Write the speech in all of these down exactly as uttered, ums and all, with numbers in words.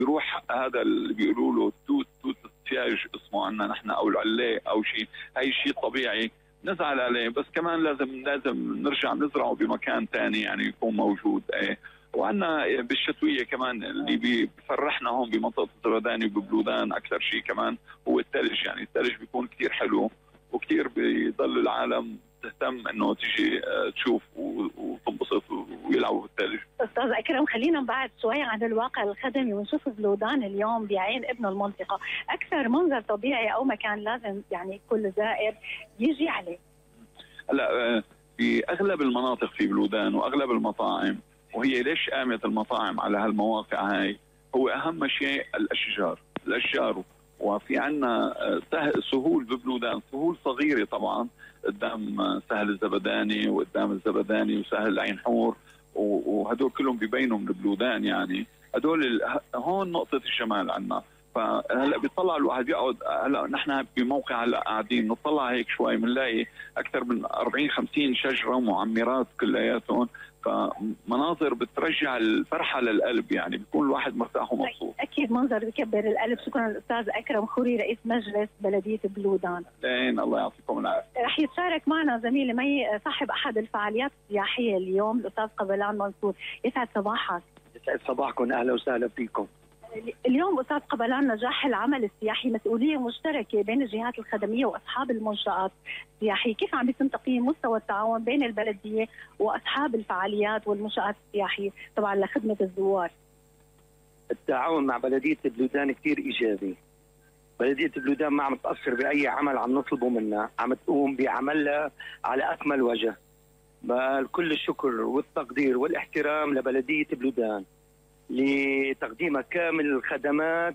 بيروح هذا اللي بيقولوا له توت توت السياج اسمه عنا نحن او العلاق او شيء، هي شيء طبيعي نزعل عليه، بس كمان لازم لازم نرجع نزرعه بمكان ثاني يعني يكون موجود. ايه وعندنا بالشتويه كمان اللي بيفرحنا هون بمنطقه الزبداني وببلودان اكثر شيء كمان هو الثلج، يعني الثلج بيكون كثير حلو وكثير بيضل العالم تهتم انه تيجي تشوف وتنبسط ويلعبوا بالثلج. استاذ اكرم خلينا نبعد شوي عن الواقع الخدمي ونشوف بلودان اليوم بعين ابن المنطقه، اكثر منظر طبيعي او مكان لازم يعني كل زائر يجي عليه. هلا في اغلب المناطق في بلودان واغلب المطاعم، وهي ليش قامت المطاعم على هالمواقع هاي؟ هو اهم شيء الاشجار، الاشجار وفي عنا سهول ببلودان، سهول صغيره طبعا قدام سهل الزبداني وقدام الزبداني وسهل عين حور، وهدول كلهم ببينوا من بلودان، يعني هدول هون نقطه الجمال عنا. فهلا بيطلع الواحد يقعد، هلا نحن بموقع هلا قاعدين نطلع هيك شوي بنلاقي اكثر من أربعين خمسين شجره معمرات كلياتهم، فمناظر بترجع الفرحه للقلب، يعني بيكون الواحد مرتاح ومبسوط. اكيد منظر بكبر القلب. شكرا الاستاذ اكرم خوري رئيس مجلس بلديه بلودان. لين الله يعطيكم العافيه. رح يتشارك معنا زميلي مي صاحب احد الفعاليات السياحيه اليوم الاستاذ قبلان منصور. يسعد صباحك. يسعد صباحكم، اهلا وسهلا فيكم. اليوم استاذ قبلان نجاح العمل السياحي مسؤوليه مشتركه بين الجهات الخدميه واصحاب المنشات السياحيه، كيف عم يتم تقييم مستوى التعاون بين البلديه واصحاب الفعاليات والمنشات السياحيه طبعا لخدمه الزوار؟ التعاون مع بلديه بلودان كثير ايجابي. بلديه بلودان ما عم تقصر باي عمل عم نطلبه منها، عم تقوم بعملها على اكمل وجه. كل الشكر والتقدير والاحترام لبلديه بلودان لتقديمها كامل الخدمات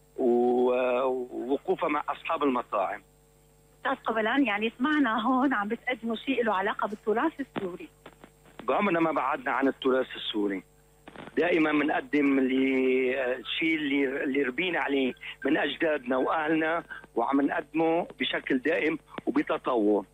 ووقوفها مع اصحاب المطاعم. استاذ قبلان يعني سمعنا هون عم بتقدموا شيء له علاقه بالتراث السوري. عمرنا ما بعدنا عن التراث السوري، دائما بنقدم الشيء اللي اللي ربينا عليه من اجدادنا واهلنا وعم نقدمه بشكل دائم وبتطور.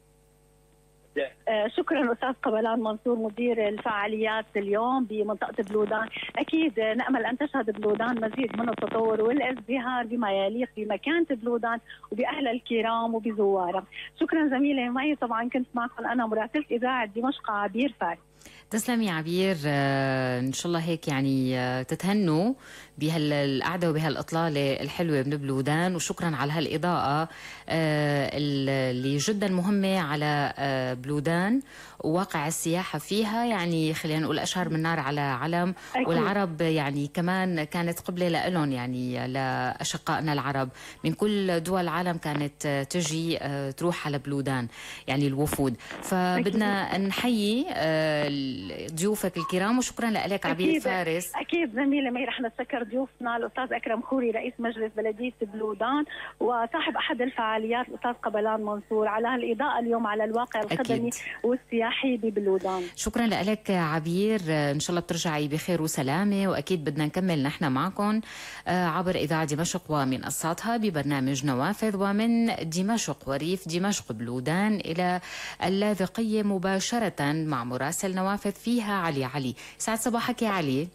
آه شكرا استاذ قبلان منصور مدير الفعاليات اليوم بمنطقه بلودان. اكيد نامل ان تشهد بلودان مزيد من التطور والازدهار بما يليق بمكانه بلودان وباهلها الكرام وبزوارها. شكرا زميلي مي، طبعا كنت معكم انا مراسله اذاعه دمشق عبير فارس. تسلمي عبير، آه ان شاء الله هيك يعني آه تتهنوا بهالقعده وبهالاطلاله الحلوه من بلودان، وشكرا على هالاضاءه آه اللي جدا مهمه على آه بلودان وواقع السياحه فيها، يعني خلينا نقول اشهر من نار على علم. أكيد. والعرب يعني كمان كانت قبله لهم، يعني لاشقائنا العرب من كل دول العالم كانت تجي آه تروح على بلودان، يعني الوفود. فبدنا نحيي آه ضيوفك الكرام وشكرا لك عبير فارس. اكيد زميلي مي رح نتشكر ضيوفنا الاستاذ اكرم خوري رئيس مجلس بلديه بلودان وصاحب احد الفعاليات الاستاذ قبلان منصور على هالاضاءه اليوم على الواقع الخدمي والسياحي ببلودان. شكرا لك عبير، ان شاء الله بترجعي بخير وسلامه، واكيد بدنا نكمل نحن معكم عبر اذاعه دمشق ومنصاتها ببرنامج نوافذ، ومن دمشق وريف دمشق بلودان الى اللاذقيه مباشره مع مراسل نوافذ فيها علي علي. سعد صباحك يا علي.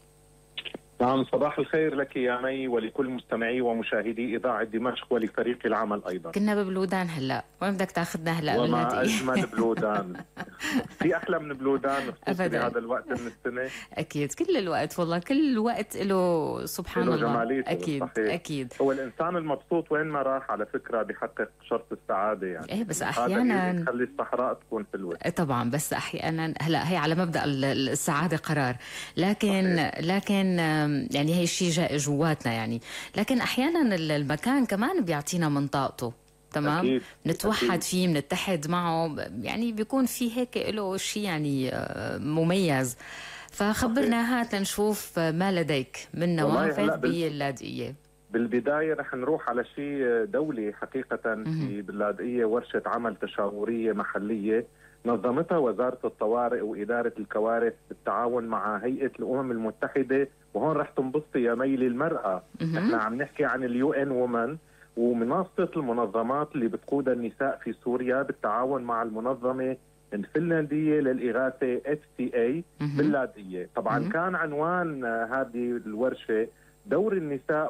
نعم صباح الخير لك يا مي ولكل مستمعي ومشاهدي إذاعة دمشق ولفريق العمل أيضا. كنا ببلودان هلا، وين بدك تاخذنا هلا؟ وما أجمل بلودان. في أحلى من بلودان خصوصا بهذا الوقت من السنة؟ أكيد كل الوقت، والله كل وقت له سبحان له الله جماليته. أكيد صحيح. أكيد. هو الإنسان المبسوط وين ما راح على فكرة بيحقق شرط السعادة، يعني إيه بس أحيانا تخلي الصحراء تكون حلوة. طبعا بس أحيانا هلا هي على مبدأ السعادة قرار، لكن صحيح. لكن يعني هي شيء جاء جواتنا يعني، لكن احيانا المكان كمان بيعطينا من طاقته. تمام. نتوحد فيه، بنتحد معه، يعني بيكون في هيك له شيء يعني مميز. فخبرنا هات لنشوف ما لديك من نوافذ باللاذقيه. بالبداية رح نروح على شيء دولي حقيقة في باللاذقيه، ورشة عمل تشاورية محلية نظمتها وزارة الطوارئ وإدارة الكوارث بالتعاون مع هيئة الأمم المتحدة. وهون رح تنبسطي يا ميلي المرأة، نحن عم نحكي عن اليو ان وومن ومنصة المنظمات اللي بتقودها النساء في سوريا بالتعاون مع المنظمة الفنلندية للإغاثة إف سي إيه باللاذقيه. طبعا كان عنوان هذه الورشة دور النساء